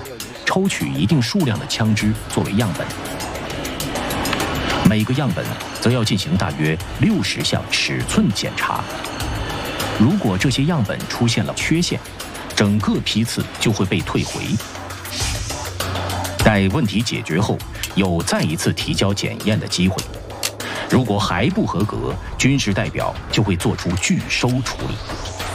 抽取一定数量的枪支作为样本。每个样本则要进行大约60项尺寸检查。如果这些样本出现了缺陷，整个批次就会被退回。待问题解决后，有再一次提交检验的机会。如果还不合格，军事代表就会做出拒收处理。